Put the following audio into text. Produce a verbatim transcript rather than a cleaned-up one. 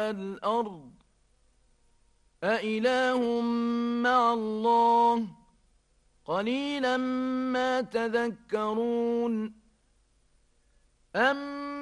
الأرض أإله مع الله قليلا ما تذكرون. أم